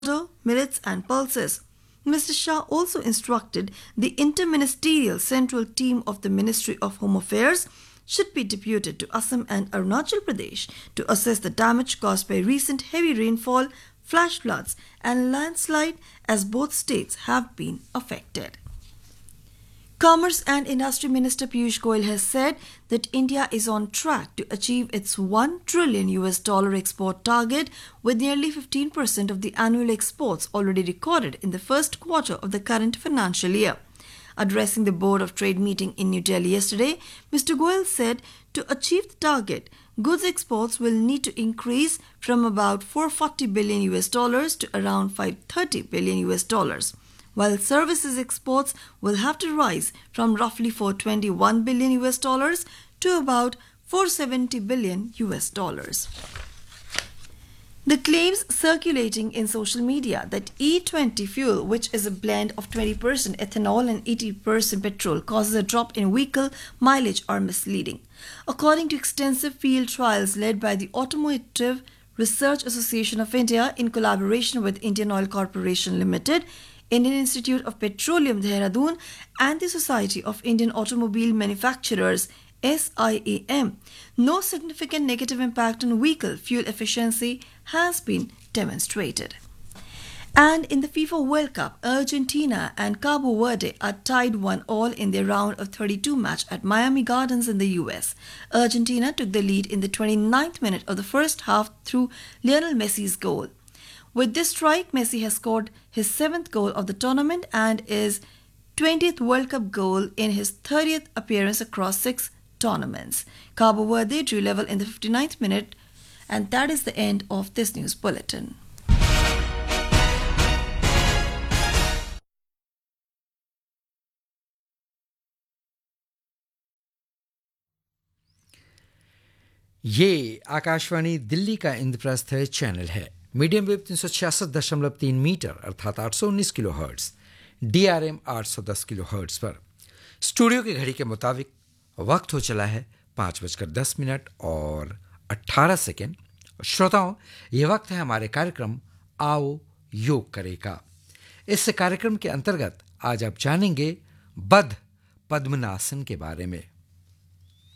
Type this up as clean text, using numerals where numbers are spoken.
millets, and pulses. Mr. Shah also instructed the interministerial central team of the Ministry of Home Affairs should be deputed to Assam and Arunachal Pradesh to assess the damage caused by recent heavy rainfall, flash floods, and landslide as both states have been affected. Commerce and Industry Minister Piyush Goyal has said that India is on track to achieve its $1 trillion export target with nearly 15% of the annual exports already recorded in the first quarter of the current financial year. Addressing the Board of Trade meeting in New Delhi yesterday, Mr. Goyal said to achieve the target, goods exports will need to increase from about $440 billion to around $530 billion, while services exports will have to rise from roughly $421 billion to about $470 billion. The claims circulating in social media that E20 fuel, which is a blend of 20% ethanol and 80% petrol, causes a drop in vehicle mileage are misleading. According to extensive field trials led by the Automotive Research Association of India in collaboration with Indian Oil Corporation Limited, Indian Institute of Petroleum Dehradun, and the Society of Indian Automobile Manufacturers SIAM, no significant negative impact on vehicle fuel efficiency has been demonstrated. And in the FIFA World Cup, Argentina and Cabo Verde are tied 1-1 in their round of 32 match at Miami Gardens in the US. Argentina took the lead in the 29th minute of the first half through Lionel Messi's goal. With this strike, Messi has scored his 7th goal of the tournament and his 20th World Cup goal in his 30th appearance across 6 tournaments. Cabo Verde drew level in the 59th minute, and that is the end of this news bulletin. ये आकाशवाणी दिल्ली का Indraprastha channel है। Medium wave 366.3 metre अर्थात 819 kilo hertz, DRM 810 kilo hertz पर। Studio की घड़ी के मुताबिक वक्त हो चला है 5:10 और 18 सेकेंड। श्रोताओं, ये वक्त है हमारे कार्यक्रम आओ योग करें का। इस कार्यक्रम के अंतर्गत आज आप जानेंगे बद्ध पद्मनासन के बारे में।